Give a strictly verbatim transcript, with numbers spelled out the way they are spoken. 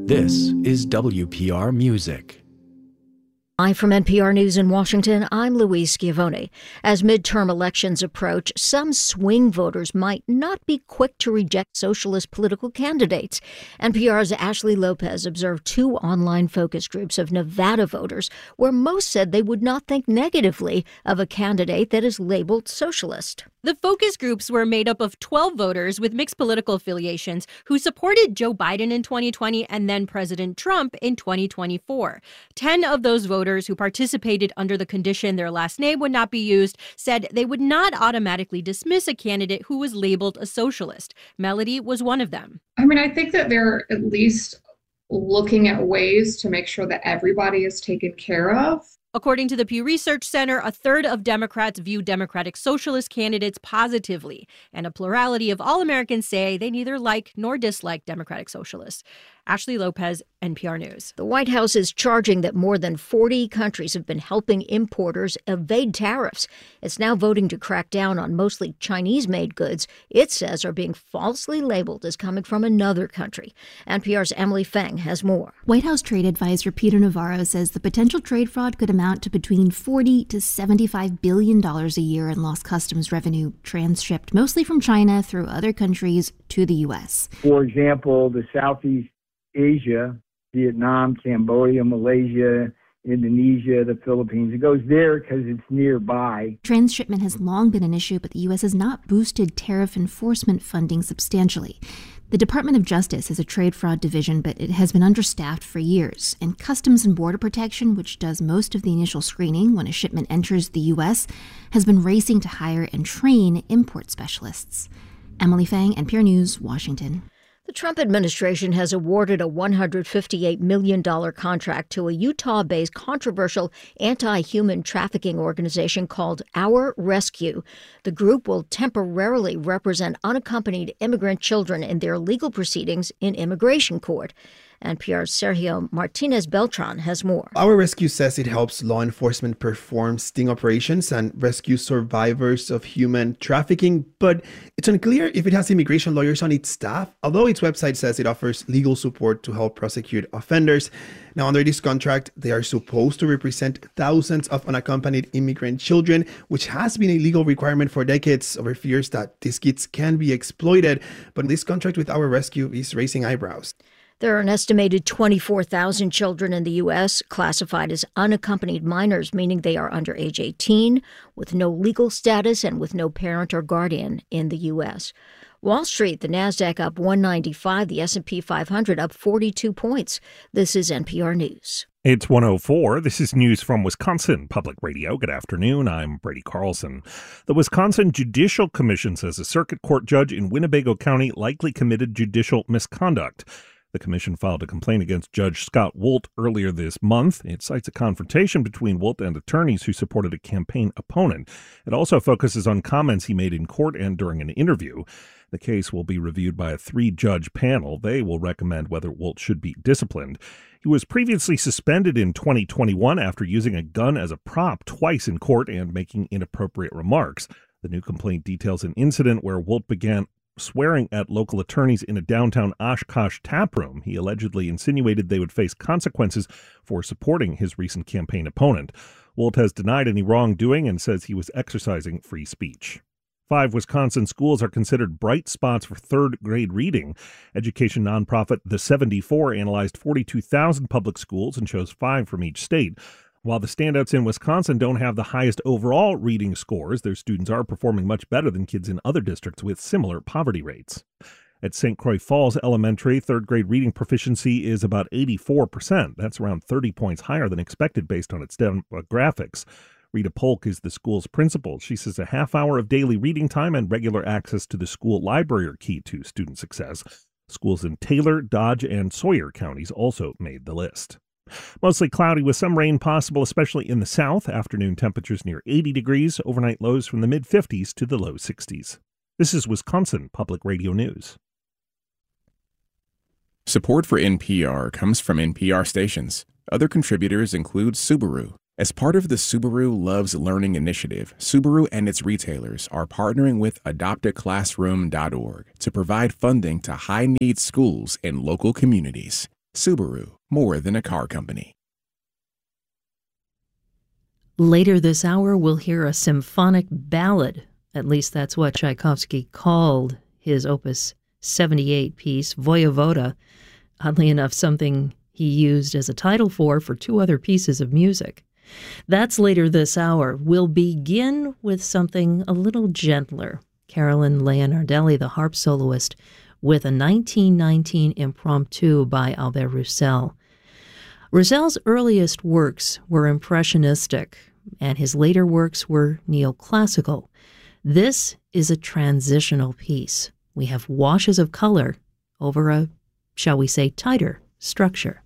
This is W P R Music. Live from N P R News in Washington, I'm Louise Schiavone. As midterm elections approach, some swing voters might not be quick to reject socialist political candidates. N P R's Ashley Lopez observed two online focus groups of Nevada voters where most said they would not think negatively of a candidate that is labeled socialist. The focus groups were made up of twelve voters with mixed political affiliations who supported Joe Biden in twenty twenty and then President Trump in twenty twenty-four. Ten of those voters who participated under the condition their last name would not be used said they would not automatically dismiss a candidate who was labeled a socialist. Melody was one of them. I mean, I think that they're at least looking at ways to make sure that everybody is taken care of. According to the Pew Research Center, a third of Democrats view Democratic Socialist candidates positively, and a plurality of all Americans say they neither like nor dislike Democratic Socialists. Ashley Lopez, N P R News. The White House is charging that more than forty countries have been helping importers evade tariffs. It's now voting to crack down on mostly Chinese-made goods it says are being falsely labeled as coming from another country. N P R's Emily Feng has more. White House trade advisor Peter Navarro says the potential trade fraud could amount to between forty to seventy-five billion dollars a year in lost customs revenue transshipped mostly from China through other countries to the U S. For example, the Southeast Asia, Vietnam, Cambodia, Malaysia, Indonesia, the Philippines. It goes there because it's nearby. Transshipment has long been an issue, but the U S has not boosted tariff enforcement funding substantially. The Department of Justice has a trade fraud division, but it has been understaffed for years. And Customs and Border Protection, which does most of the initial screening when a shipment enters the U S, has been racing to hire and train import specialists. Emily Feng, N P R News, Washington. The Trump administration has awarded a one hundred fifty-eight million dollars contract to a Utah-based controversial anti-human trafficking organization called Our Rescue. The group will temporarily represent unaccompanied immigrant children in their legal proceedings in immigration court. N P R's Sergio Martinez-Beltran has more. Our Rescue says it helps law enforcement perform sting operations and rescue survivors of human trafficking, but it's unclear if it has immigration lawyers on its staff, although its website says it offers legal support to help prosecute offenders. Now, under this contract, they are supposed to represent thousands of unaccompanied immigrant children, which has been a legal requirement for decades over fears that these kids can be exploited. But this contract with Our Rescue is raising eyebrows. There are an estimated twenty-four thousand children in the U S classified as unaccompanied minors, meaning they are under age eighteen, with no legal status and with no parent or guardian in the U S. Wall Street, the Nasdaq up one ninety-five, the S and P five hundred up forty-two points. This is N P R News. It's one oh four. This is news from Wisconsin Public Radio. Good afternoon. I'm Brady Carlson. The Wisconsin Judicial Commission says a circuit court judge in Winnebago County likely committed judicial misconduct. The commission filed a complaint against Judge Scott Wolt earlier this month. It cites a confrontation between Wolt and attorneys who supported a campaign opponent. It also focuses on comments he made in court and during an interview. The case will be reviewed by a three-judge panel. They will recommend whether Wolt should be disciplined. He was previously suspended in twenty twenty-one after using a gun as a prop twice in court and making inappropriate remarks. The new complaint details an incident where Wolt began swearing at local attorneys in a downtown Oshkosh taproom. He allegedly insinuated they would face consequences for supporting his recent campaign opponent. Wolt has denied any wrongdoing and says he was exercising free speech. Five Wisconsin schools are considered bright spots for third-grade reading. Education nonprofit The seventy-four analyzed forty-two thousand public schools and chose five from each state. While the standouts in Wisconsin don't have the highest overall reading scores, their students are performing much better than kids in other districts with similar poverty rates. At Saint Croix Falls Elementary, third-grade reading proficiency is about eighty-four percent. That's around thirty points higher than expected based on its demographics. Rita Polk is the school's principal. She says a half hour of daily reading time and regular access to the school library are key to student success. Schools in Taylor, Dodge, and Sawyer counties also made the list. Mostly cloudy with some rain possible, especially in the south. Afternoon temperatures near eighty degrees. Overnight lows from the mid-fifties to the low sixties. This is Wisconsin Public Radio News. Support for N P R comes from N P R stations. Other contributors include Subaru. As part of the Subaru Loves Learning initiative, Subaru and its retailers are partnering with adopt a classroom dot org to provide funding to high-need schools in local communities. Subaru, more than a car company. Later this hour, we'll hear a symphonic ballad. At least that's what Tchaikovsky called his Opus seventy-eight piece, Voyevoda. Oddly enough, something he used as a title for for two other pieces of music. That's later this hour. We'll begin with something a little gentler. Carolyn Leonardelli, the harp soloist, with a nineteen nineteen impromptu by Albert Roussel. Roussel's earliest works were impressionistic, and his later works were neoclassical. This is a transitional piece. We have washes of color over a, shall we say, tighter structure.